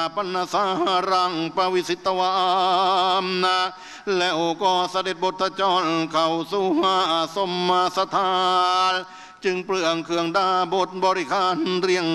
ปนสารังปวิสิตวามนะแล้วก็เสด็จบทจรเข้าสู่สมมาสถานจึงเปลืองเครื่องดาบทบริการเรียง